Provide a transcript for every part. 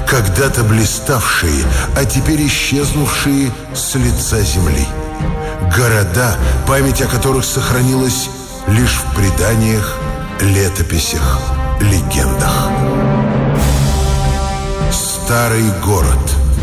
когда-то блиставшие, а теперь исчезнувшие с лица земли. Города, память о которых сохранилась лишь в преданиях, летописях, легендах. Старый город.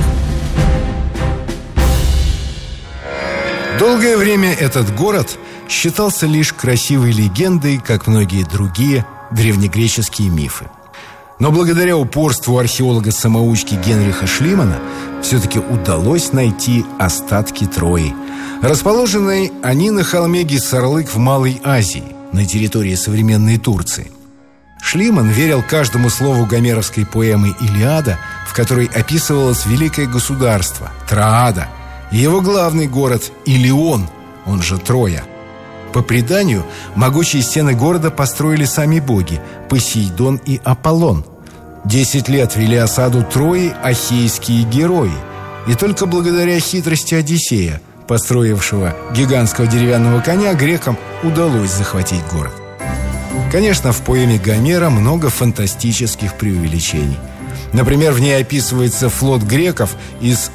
Долгое время этот город считался лишь красивой легендой, как многие другие древнегреческие мифы. Но благодаря упорству археолога-самоучки Генриха Шлимана все-таки удалось найти остатки Трои. Расположены они на холме Гиссарлык в Малой Азии, на территории современной Турции. Шлиман верил каждому слову гомеровской поэмы «Илиада», в которой описывалось великое государство Троада и его главный город Илион, он же Троя. По преданию, могучие стены города построили сами боги Посейдон и Аполлон. 10 лет вели осаду Трои ахейские герои. И только благодаря хитрости Одиссея, построившего гигантского деревянного коня, грекам удалось захватить город. Конечно, в поэме Гомера много фантастических преувеличений. Например, в ней описывается флот греков из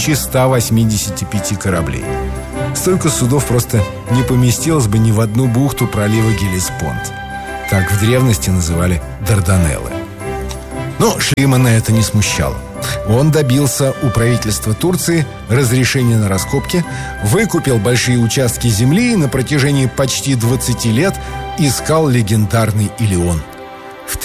1185 кораблей. Столько судов просто не поместилось бы ни в одну бухту пролива Гелеспонд. Так в древности называли Дарданеллы. Но Шлимана это не смущало. Он добился у правительства Турции разрешения на раскопки, выкупил большие участки земли и на протяжении почти 20 лет искал легендарный Илион. В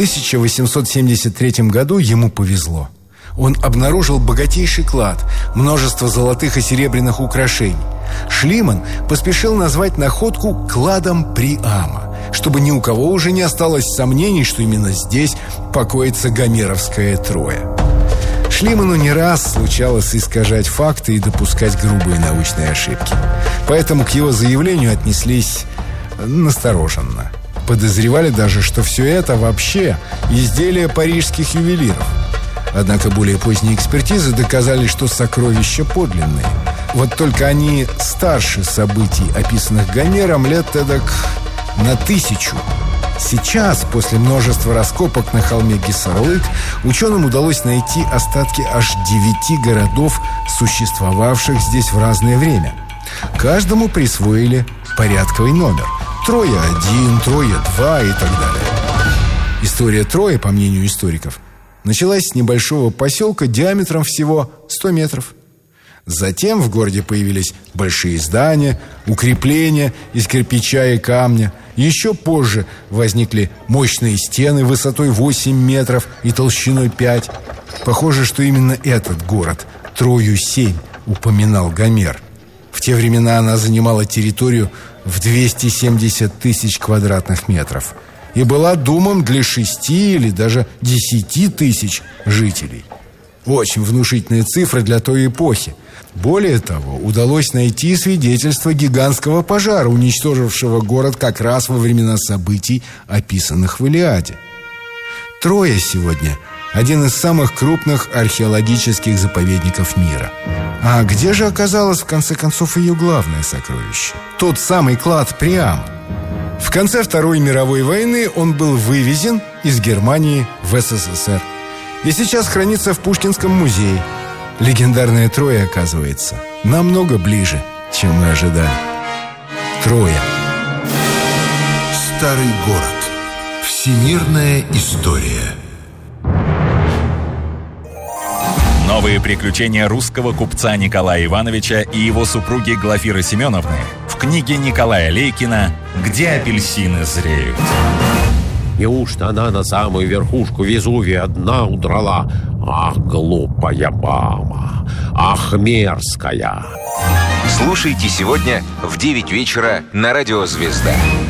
1873 году ему повезло. Он обнаружил богатейший клад, множество золотых и серебряных украшений. Шлиман поспешил назвать находку кладом Приама, чтобы ни у кого уже не осталось сомнений, что именно здесь покоится гомеровская Троя. Шлиману не раз случалось искажать факты и допускать грубые научные ошибки. Поэтому к его заявлению отнеслись настороженно. Подозревали даже, что все это вообще изделие парижских ювелиров. Однако более поздние экспертизы доказали, что сокровища подлинные. Вот только они старше событий, описанных Гомером, лет эдак на 1000. Сейчас, после множества раскопок на холме Гиссарлык, ученым удалось найти остатки аж 9 городов, существовавших здесь в разное время. Каждому присвоили порядковый номер: Троя-1, Троя-2 и так далее. История Трои, по мнению историков, началась с небольшого поселка диаметром всего 100 метров. Затем в городе появились большие здания, укрепления из кирпича и камня. Еще позже возникли мощные стены высотой 8 метров и толщиной 5. Похоже, что именно этот город, Трою-7, упоминал Гомер. В те времена она занимала территорию в 270 тысяч квадратных метров и была домом для 6 или даже 10 тысяч жителей. Очень внушительные цифры для той эпохи. Более того, удалось найти свидетельство гигантского пожара, уничтожившего город как раз во времена событий, описанных в Илиаде. Троя сегодня один из самых крупных археологических заповедников мира. А где же оказалось, в конце концов, ее главное сокровище? Тот самый клад Приам. В конце Второй мировой войны он был вывезен из Германии в СССР и сейчас хранится в Пушкинском музее. Легендарная Троя, оказывается, намного ближе, чем мы ожидали. Троя. Старый город. Всемирная история. Новые приключения русского купца Николая Ивановича и его супруги Глафиры Семеновны в книге Николая Лейкина «Где апельсины зреют». Неужто она на самую верхушку Везувия одна удрала? Ах, глупая мама! Ах, мерзкая! Слушайте сегодня в 9 вечера на Радио «Звезда».